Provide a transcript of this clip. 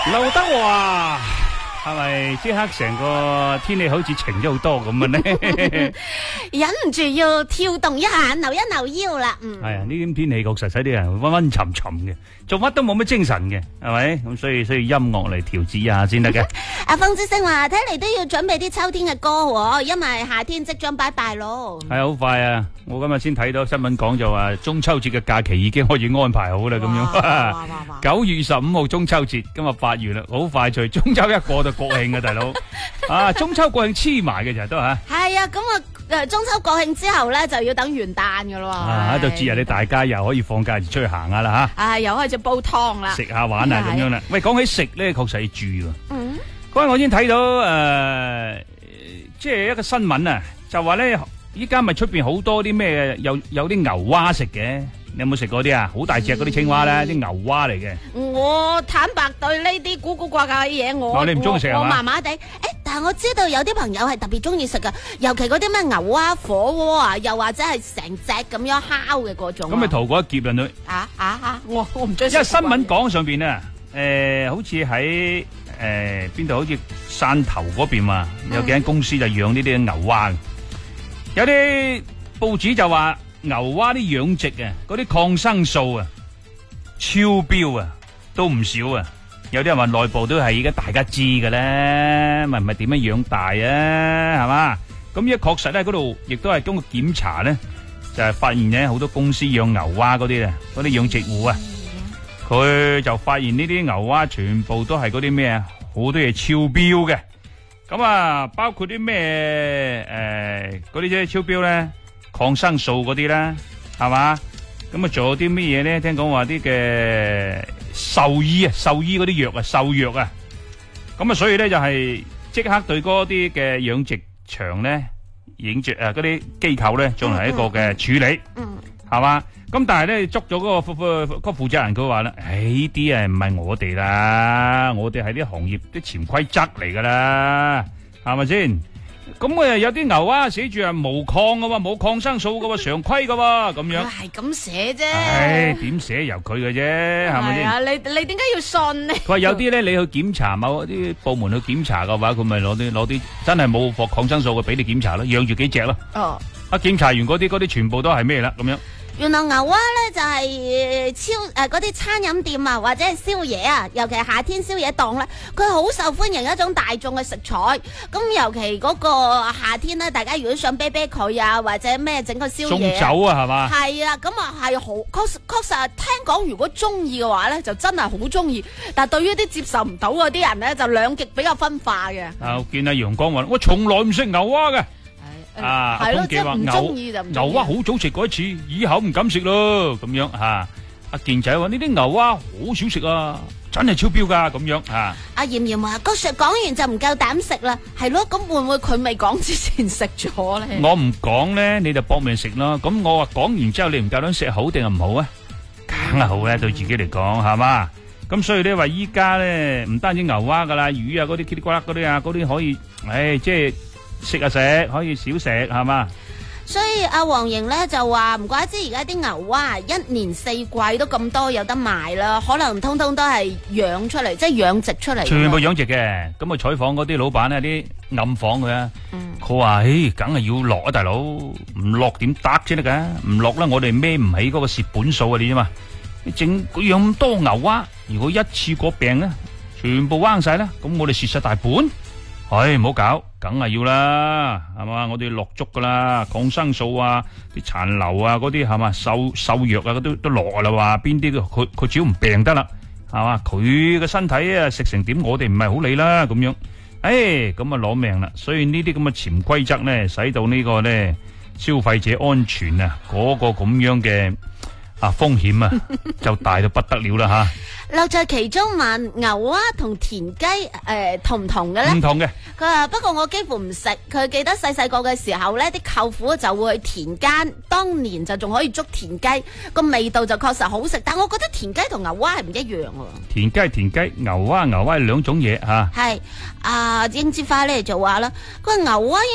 劉德華係咪即刻成個天氣好似晴咗好多咁嘅呢？ 忍唔住要跳動一下，扭一扭腰啦。 係啊，呢啲天氣確實使啲人昏昏沉沉嘅，做乜都冇乜精神嘅，係咪？咁所以音樂嚟調節一下先得嘅。 阿風之星話：睇嚟都要準備啲秋天嘅歌喎，因為夏天即將拜拜咯。 係好快啊！我今日先睇到新聞講就話中秋節嘅假期已經可以安排好啦，咁樣。9月25號中秋節，今日8月啦，好快脆，中秋一過就國慶啊，大佬。啊，中秋國慶黐埋嘅就都吓。 係啊，咁啊，中秋國慶之後咧就要等元旦噶咯。 啊，喺度節日你大家又可以放假出去行下啦吓。 又開始煲湯啦， 食下玩啊咁樣啦。喂，講起食咧，確實要注意喎。嗰日我先睇到即係一個新聞啊，就話咧。依家咪出邊好多啲咩有啲牛蛙食嘅，你有冇食過啲啊？好大隻嗰啲青蛙咧，啲牛蛙嚟嘅。 我坦白對呢啲古古怪怪嘅嘢， 你唔中意食係嘛？ 我麻麻地。但係我知道有啲朋友係特別中意食噶，尤其嗰啲咩牛蛙火鍋啊，又或者係成隻咁樣烤嘅嗰種。 咁咪逃過一劫啦佢。 我唔中意食。 因為新聞講上邊啊，好似喺邊度？好似汕頭嗰邊啊，有幾間公司就養呢啲牛蛙。有啲報紙就話牛蛙啲養殖啊，嗰啲抗生素啊超標啊，都唔少啊。有啲人話內部都係而家大家知嘅咧，咪唔係點樣養大啊，係嘛？咁而家確實咧，嗰度亦都係經過檢查咧，就係發現咧好多公司養牛蛙嗰啲啊，嗰啲養殖戶啊，佢就發現呢啲牛蛙全部都係嗰啲咩啊，好多嘢超標嘅。咁啊，包括啲咩嗰啲啫超標咧，抗生素嗰啲啦，係嘛？咁啊，仲有啲乜嘢咧？聽講話啲嘅獸醫嗰啲藥啊，獸藥啊，咁啊，所以咧就係即刻對嗰啲嘅養殖場咧、養殖嗰啲機構咧進行一個嘅處理，係嘛？咁但係咧捉咗嗰個負責人，佢話啦：，呢啲啊唔係我哋啦，我哋係啲行業啲潛規則嚟噶啦，係咪先？咁有啲牛蛙寫住係無抗嘅喎，冇抗生素嘅喎，常規嘅喎，咁樣。 係咁寫啫。點寫由佢嘅啫，係咪先？ 你點解要信呢？ 佢話有啲咧，你去檢查某啲部門去檢查嘅話，佢咪攞啲真係冇放抗生素嘅俾你檢查咯，養住幾隻咯。檢查完嗰啲全部都係咩啦？咁樣。 原來牛蛙咧就係嗰啲餐飲店啊，或者係宵夜啊，尤其係夏天宵夜檔咧，佢好受歡迎一種大眾嘅食材。咁尤其嗰個夏天咧，大家如果想啤啤佢啊，或者咩整個宵夜， 送酒啊，係嘛？係啊，咁啊係好確實聽講，如果中意嘅話咧，就真係好中意。但係對於啲接受唔到嗰啲人咧，就兩極比較分化嘅。 我見阿陽光話：我從來唔食牛蛙嘅。 係咯，即係唔中意就唔中意。 牛蛙好早食過一次，以後唔敢食咯，咁樣吓。阿健仔話呢啲牛蛙好少食啊，真係超標噶，咁樣吓。阿炎炎話郭 Sir 講完就唔夠膽食啦，係咯，咁會唔會佢未講之前食咗咧？我唔講咧，你就搏命食咯。咁我話講完之後，你唔夠膽食好定係唔好啊？梗係好咧，對自己嚟講係嘛。咁所以你話依家咧，唔單止牛蛙噶啦，魚啊嗰啲嘰里呱啦嗰啲啊，嗰啲可以，即係。食啊食，可以少食係嘛？ 所以阿黃瑩咧就話唔怪之而家啲牛蛙一年四季都咁多有得賣啦，可能通通都係養出嚟，即係養殖出嚟。全部養殖嘅，咁啊採訪嗰啲老闆咧，啲暗訪佢啊，佢話：，梗係要落啊，大佬，唔落點得先得噶？唔落啦，我哋孭唔起嗰個蝕本數啊，你知嘛？你整養咁多牛蛙，如果一次過病咧，全部彎晒啦，咁我哋蝕晒大本。唔好搞，梗係要啦，係嘛？我哋落足噶啦，抗生素啊，啲殘留啊，嗰啲係嘛，獸藥啊，都落啦。話邊啲佢只要唔病得啦，係嘛？佢嘅身體啊食成點，我哋唔係好理啦，咁樣。咁啊攞命啦！所以呢啲咁嘅潛規則咧，使到呢個咧消費者安全啊，嗰個咁樣嘅風險啊，就大到不得了啦吓。樂在其中問牛蛙同田雞同唔同嘅咧？唔同嘅。佢話不過我幾乎唔食。佢記得細細個嘅時候咧，啲舅父就會去田間，當年就仲可以捉田雞，個味道就確實好食。但我覺得田雞同牛蛙係唔一樣喎。田雞，牛蛙係兩種嘢吓。係英之花咧就話啦，佢話牛蛙